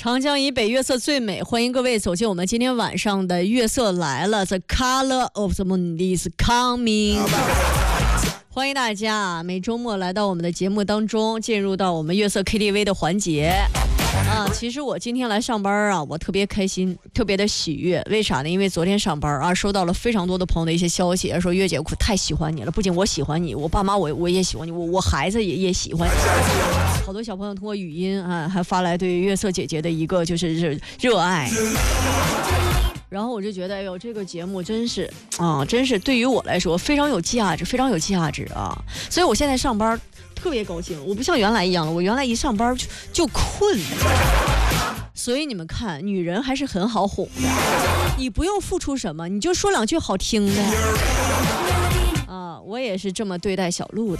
长江以北月色最美，欢迎各位走进我们今天晚上的月色来了 The color of the moon is coming 欢迎大家每周末来到我们的节目当中，进入到我们月色 KTV 的环节其实我今天来上班我特别开心，特别的喜悦。为啥呢？因为昨天上班收到了非常多的朋友的一些消息，说月姐我太喜欢你了，不仅我喜欢你，我爸妈我也喜欢你，我孩子也喜欢你。好多小朋友通过语音还发来对月色姐姐的一个就是热爱。然后我就觉得，哎呦，这个节目真是对于我来说非常有价值，非常有价值啊！所以我现在上班特别高兴，我不像原来一样了，我原来一上班就困。所以你们看，女人还是很好哄的，你不用付出什么，你就说两句好听的我也是这么对待小鹿的。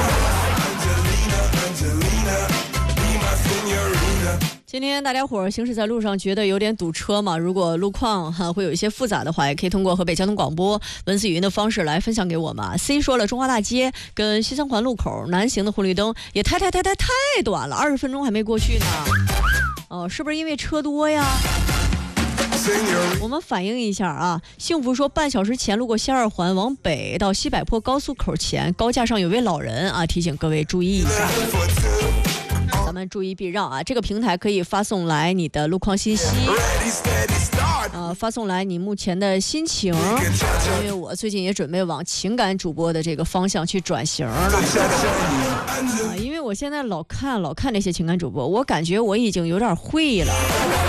今天大家伙行驶在路上觉得有点堵车嘛，如果路况会有一些复杂的话，也可以通过河北交通广播文字语音的方式来分享给我们。 C 说了，中华大街跟西三环路口南行的红绿灯也太短了，20分钟还没过去呢。是不是因为车多呀？我们反映一下幸福说，半小时前路过西二环往北到西柏坡高速口前，高架上有位老人提醒各位注意一下，咱们注意避让这个平台可以发送来你的路况信息发送来你目前的心情，因为我最近也准备往情感主播的这个方向去转型了因为我现在老看那些情感主播，我感觉我已经有点会了，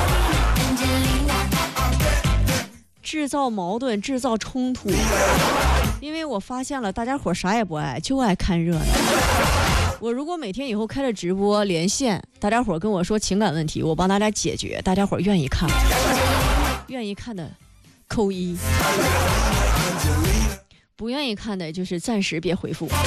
制造矛盾，制造冲突。因为我发现了大家伙啥也不爱，就爱看热闹。我如果每天以后开了直播连线，大家伙跟我说情感问题，我帮大家解决，大家伙愿意看，愿意看的扣1，不愿意看的就是暂时别回复。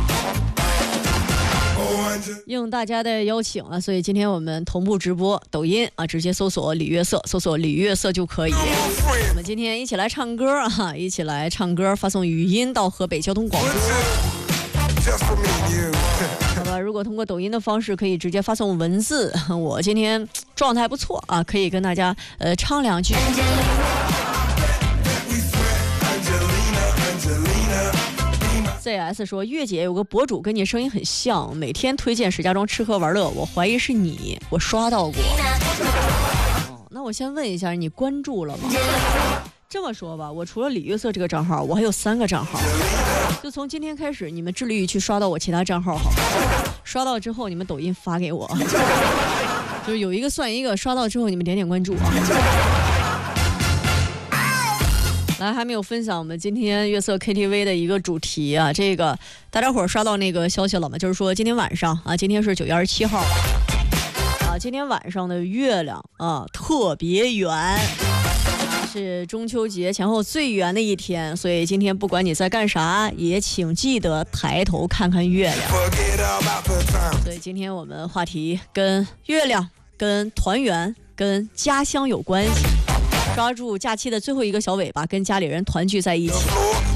应大家的邀请所以今天我们同步直播抖音直接搜索李月色，搜索李月色就可以。我们今天一起来唱歌一起来唱歌，发送语音到河北交通广播。好吧，如果通过抖音的方式，可以直接发送文字。我今天状态不错可以跟大家唱两句。CS 说，月姐有个博主跟你声音很像，每天推荐石家庄吃喝玩乐，我怀疑是你，我刷到过。那我先问一下，你关注了吗？这么说吧，我除了李月色这个账号，我还有3个账号。就从今天开始，你们致力于去刷到我其他账号好吗？刷到之后，你们抖音发给我，就是有一个算一个，刷到之后你们点关注来，还没有分享我们今天月色 KTV 的一个主题这个大家伙刷到那个消息了吗？就是说今天晚上今天是9月27号今天晚上的月亮特别圆，是中秋节前后最圆的一天，所以今天不管你在干啥，也请记得抬头看看月亮。所以今天我们话题跟月亮、跟团圆、跟家乡有关系。抓住假期的最后一个小尾巴，跟家里人团聚在一起。